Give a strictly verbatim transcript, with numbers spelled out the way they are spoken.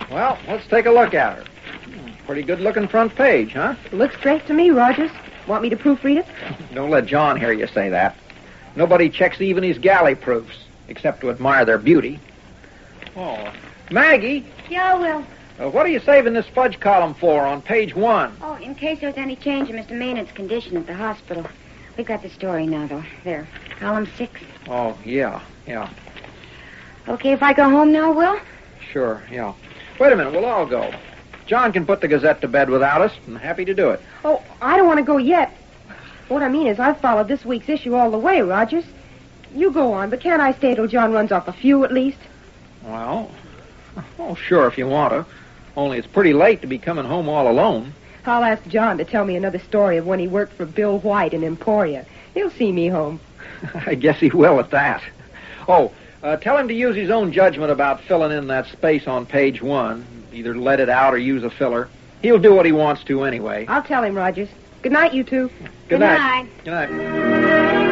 Well, let's take a look at her. Pretty good-looking front page, huh? Looks great to me, Rogers. Want me to proofread it? Don't let John hear you say that. Nobody checks even his galley proofs, except to admire their beauty. Oh, Maggie, Yeah, Will. uh, what are you saving this fudge column for on page one? Oh, in case there's any change in Mister Maynard's condition at the hospital. We've got the story now, though. There, column six. Oh, yeah, yeah, Okay if I go home now, Will? sure, yeah. Wait a minute, we'll all go. John can put the Gazette to bed without us. I'm happy to do it. Oh, I don't want to go yet. What I mean is I've followed this week's issue all the way, Rogers. You go on, but can't I stay till John runs off a few at least? Well, oh, sure, if you want to. Only it's pretty late to be coming home all alone. I'll ask John to tell me another story of when he worked for Bill White in Emporia. He'll see me home. I guess he will at that. Oh, uh, tell him to use his own judgment about filling in that space on page one. Either let it out or use a filler. He'll do what he wants to anyway. I'll tell him, Rogers. Good night, you two. Good Good night. night. Good night.